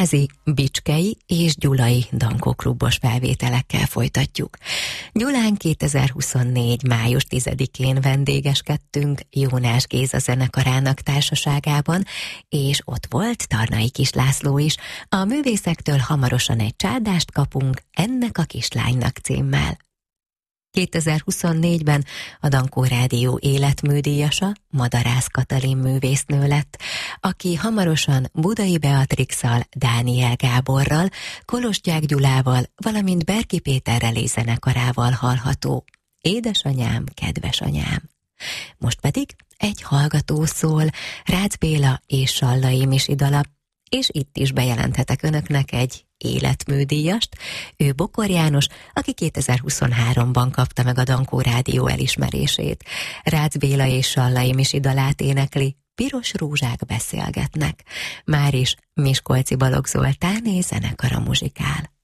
Színházi, bicskei és gyulai Dankó klubos felvételekkel folytatjuk. Gyulán 2024. május 10-én vendégeskedtünk Jónás Géza zenekarának társaságában, és ott volt Tarnai Kis László is. A művészektől hamarosan egy csádást kapunk, Ennek a kislánynak címmel. 2024-ben a Dankó Rádió életműdíjasa Madarász Katalin művésznő lett, aki hamarosan Budai Beatrixal, Dániel Gáborral, Kolozsgyák Gyulával, valamint Berki Péter Relé zenekarával hallható. Édesanyám, kedves anyám. Most pedig egy hallgató szól, Rácz Béla és Sallai Misi dala, és itt is bejelenthetek önöknek egy életműdíjast. Ő Bokor János, aki 2023-ban kapta meg a Dankó Rádió elismerését. Rácz Béla és Sallai Misi dalát énekli, Piros rózsák beszélgetnek. Máris Miskolci Balogh Zoltáné zenekara muzsikál.